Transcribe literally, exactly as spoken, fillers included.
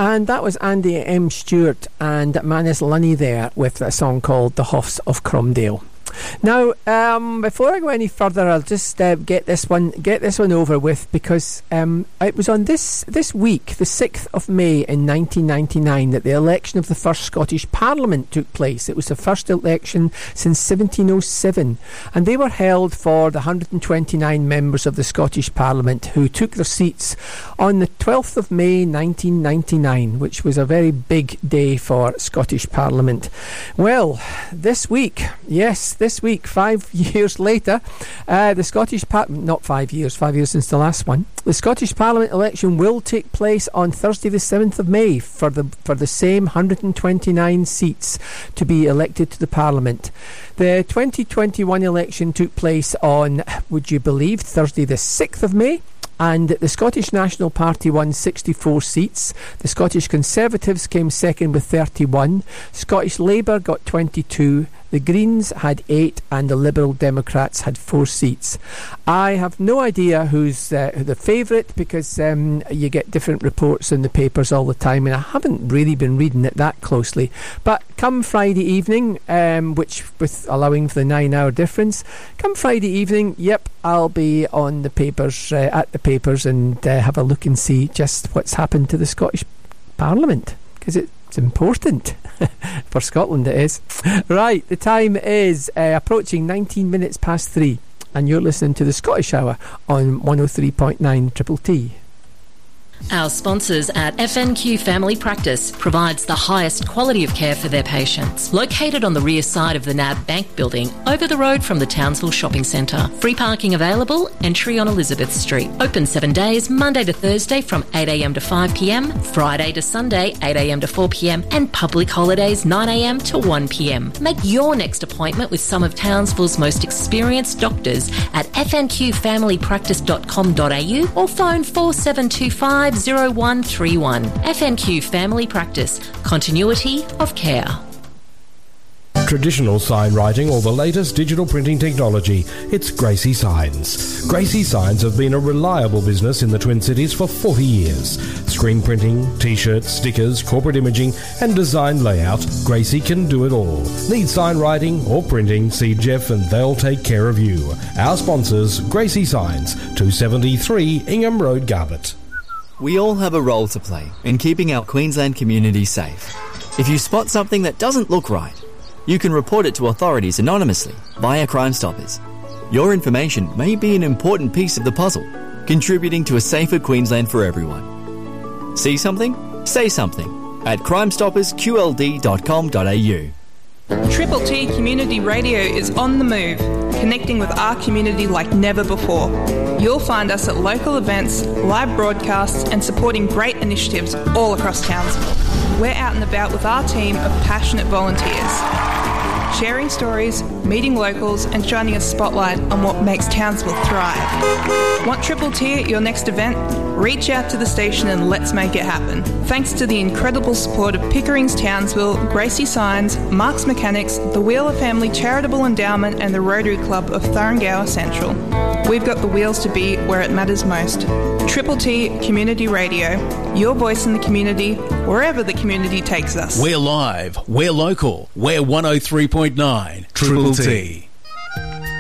And that was Andy M. Stewart and Manus Lunny there with a song called The Hoffs of Cromdale. Now, um, before I go any further, I'll just uh, get this one get this one over with, because um, it was on this this week, the sixth of May in nineteen ninety-nine, that the election of the first Scottish Parliament took place. It was the first election since seventeen oh seven, and they were held for the one hundred twenty-nine members of the Scottish Parliament who took their seats on the twelfth of May nineteen ninety-nine, which was a very big day for Scottish Parliament. Well, this week, yes, this week, five years later, uh, the Scottish Parliament, not five years, five years since the last one, the Scottish Parliament election will take place on Thursday the seventh of May for the for the same one hundred twenty-nine seats to be elected to the Parliament. The twenty twenty-one election took place on, would you believe, Thursday the sixth of May. And the Scottish National Party won sixty-four seats. The Scottish Conservatives came second with thirty-one. Scottish Labour got twenty-two. The Greens had eight, and the Liberal Democrats had four seats. I have no idea who's uh, the favourite, because um, you get different reports in the papers all the time, and I haven't really been reading it that closely. But come Friday evening, um, which with allowing for the nine-hour difference, come Friday evening, yep, I'll be on the papers, uh, at the papers, and uh, have a look and see just what's happened to the Scottish Parliament, because it's important. For Scotland it is. Right, the time is uh, approaching nineteen minutes past three, and you're listening to the Scottish Hour on one oh three point nine Triple T. Our sponsors at F N Q Family Practice provides the highest quality of care for their patients. Located on the rear side of the N A B Bank building, over the road from the Townsville Shopping Centre. Free parking available, entry on Elizabeth Street. Open seven days, Monday to Thursday from eight a m to five p m, Friday to Sunday eight a m to four p m, and public holidays nine a m to one p m. Make your next appointment with some of Townsville's most experienced doctors at f n q family practice dot com dot a u or phone four seven two five zero one three one. F N Q Family Practice. Continuity of care. Traditional sign writing or the latest digital printing technology, it's Gracie Signs. Gracie Signs have been a reliable business in the Twin Cities for forty years. Screen printing, t-shirts, stickers, corporate imaging and design layout, Gracie can do it all. Need sign writing or printing, see Jeff and they'll take care of you. Our sponsors, Gracie Signs, two seventy-three Ingham Road, Garbutt. We all have a role to play in keeping our Queensland community safe. If you spot something that doesn't look right, you can report it to authorities anonymously via Crime Stoppers. Your information may be an important piece of the puzzle, contributing to a safer Queensland for everyone. See something? Say something at crime stoppers q l d dot com dot a u. Triple T Community Radio is on the move, connecting with our community like never before. You'll find us at local events, live broadcasts and supporting great initiatives all across Townsville. We're out and about with our team of passionate volunteers, sharing stories, meeting locals and shining a spotlight on what makes Townsville thrive. Want Triple T at your next event? Reach out to the station and let's make it happen. Thanks to the incredible support of Pickering's Townsville, Gracie Signs, Mark's Mechanics, the Wheeler Family Charitable Endowment and the Rotary Club of Thuringowa Central. We've got the wheels to be where it matters most. Triple T Community Radio, your voice in the community, wherever the community takes us. We're live, we're local, we're one oh three point nine Triple T.